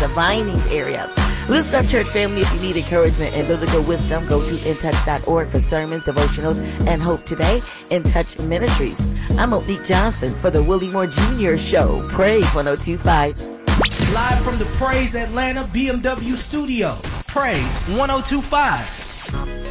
the Vinings area. Listen up, church family, if you need encouragement and biblical wisdom, go to intouch.org for sermons, devotionals, and Hope Today in Touch Ministries. I'm Monique Johnson for the Willie Moore Jr. Show, Praise 102.5. Live from the Praise Atlanta BMW studio, Praise 102.5.